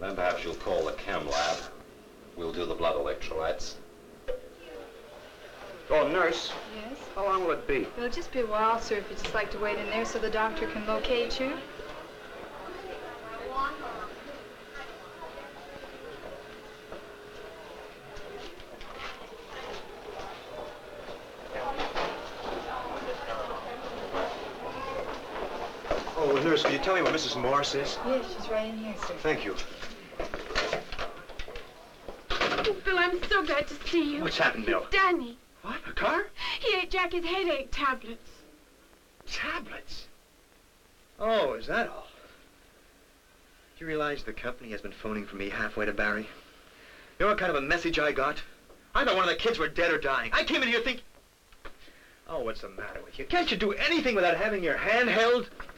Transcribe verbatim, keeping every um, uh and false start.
Then perhaps you'll call the chem lab. We'll do the blood electrolytes. Oh, nurse. Yes? How long will it be? It'll just be a while, sir, if you'd just like to wait in there so the doctor can locate you. Oh, nurse, can you tell me where Missus Morris is? Yes, she's right in here, sir. Thank you. Oh, Bill, I'm so glad to see you. What's happened, Bill? Danny. What? A car? He ate Jackie's headache tablets. Tablets? Oh, is that all? Do you realize the company has been phoning for me halfway to Barry? You know what kind of a message I got? I thought one of the kids were dead or dying. I came in here thinking... Oh, what's the matter with you? Can't you do anything without having your hand held?